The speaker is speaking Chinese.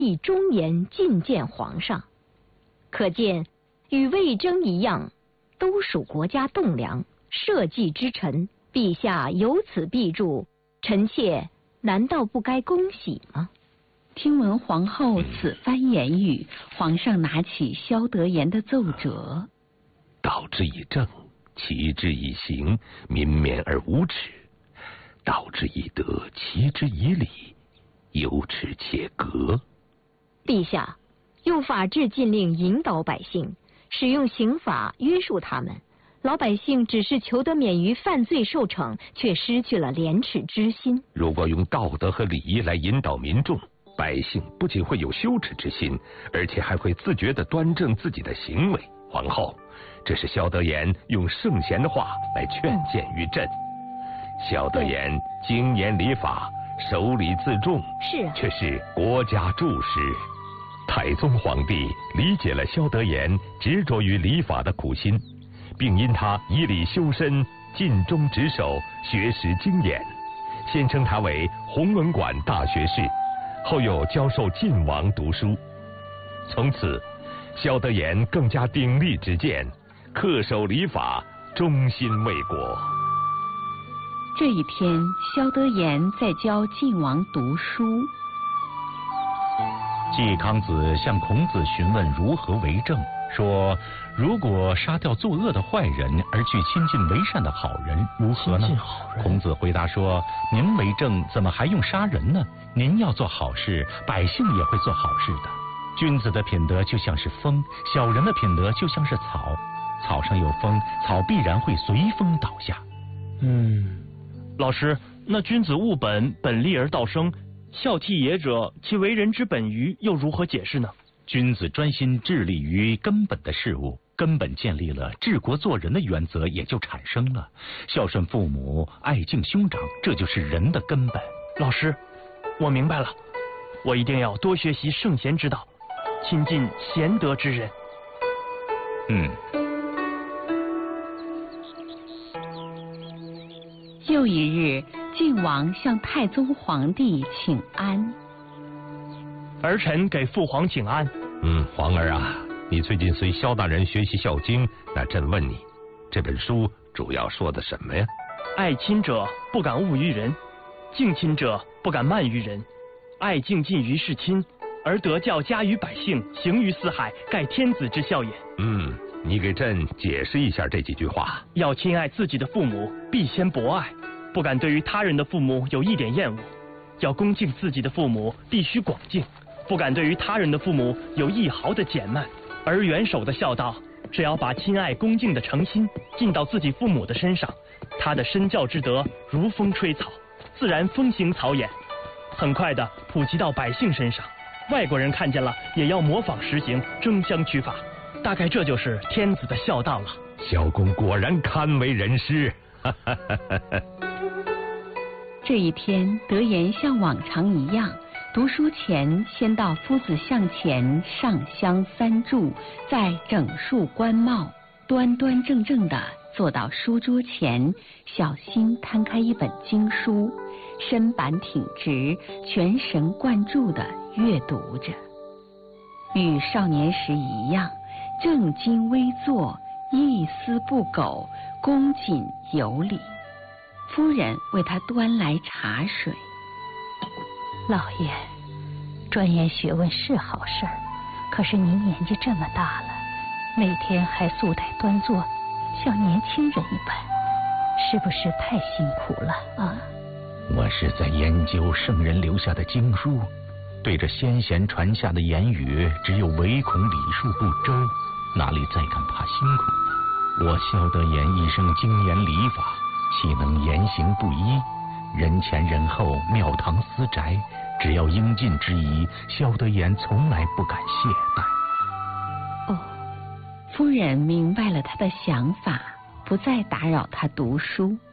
以忠言进谏皇上。可见与魏征一样，都属国家栋梁，社稷之臣，陛下有此必助，臣妾难道不该恭喜吗？ 听闻皇后此番言语，皇上拿起萧德言的奏折， 道之以政，齐之以刑，民免而无耻；道之以德，齐之以礼，有耻且格。 陛下用法治禁令引导百姓，使用刑法约束他们，老百姓只是求得免于犯罪受惩，却失去了廉耻之心。 如果用道德和礼仪来引导民众，百姓不仅会有羞耻之心，而且还会自觉地端正自己的行为。皇后，这是萧德言用圣贤的话来劝谏于朕。萧德言精严礼法，守礼自重， 是啊， 却是国家柱石。太宗皇帝理解了萧德言执着于礼法的苦心，并因他以礼修身，尽忠职守，学识精严，先称他为弘文馆大学士，后又教授晋王读书。从此，萧德言更加鼎力执剑，恪守礼法，忠心为国。 这一天，萧德言在教晋王读书。 季康子向孔子询问如何为政，说如果杀掉作恶的坏人，而去亲近为善的好人，如何呢？孔子回答说，您为政怎么还用杀人呢？您要做好事，百姓也会做好事的。君子的品德就像是风，小人的品德就像是草，草上有风，草必然会随风倒下。 老师，那君子务本，本立而道生，孝悌也者，其为人之本于，又如何解释呢？ 君子专心致力于根本的事物，根本建立了，治国做人的原则也就产生了。孝顺父母，爱敬兄长，这就是人的根本。 老师，我明白了，我一定要多学习圣贤之道，亲近贤德之人。 又一日，晋王向太宗皇帝请安。 儿臣给父皇请安。 皇儿啊，你最近随萧大人学习《孝经》，那朕问你，这本书主要说的什么呀？ 爱亲者不敢误于人，敬亲者不敢慢于人，爱敬近于世亲，而德教加于百姓，行于四海，盖天子之孝也。 你给朕解释一下这几句话。 要亲爱自己的父母，必先博爱，不敢对于他人的父母有一点厌恶；要恭敬自己的父母，必须广敬，不敢对于他人的父母有一毫的减慢。而元首的孝道，只要把亲爱恭敬的诚心尽到自己父母的身上，他的身教之德如风吹草，自然风行草偃，很快的普及到百姓身上。外国人看见了，也要模仿实行，争相取法。大概这就是天子的孝道了。 萧公果然堪为人师。 这一天，德言像往常一样，读书前先到夫子像前上香三炷，再整束冠帽，端端正正地坐到书桌前，小心摊开一本经书，身板挺直，全神贯注地阅读着。与少年时一样，正襟危坐，一丝不苟，恭谨有礼。夫人为他端来茶水。 老爷，钻研学问是好事儿，可是您年纪这么大了，每天还素态端坐，像年轻人一般，是不是太辛苦了啊？ 我是在研究圣人留下的经书，对着先贤传下的言语，只有唯恐礼数不周，哪里再敢怕辛苦？我萧德言一生精研礼法，岂能言行不一？人前人后，庙堂私宅，只要应尽之宜，萧德言从来不敢懈怠。 夫人明白了他的想法，不再打扰他读书。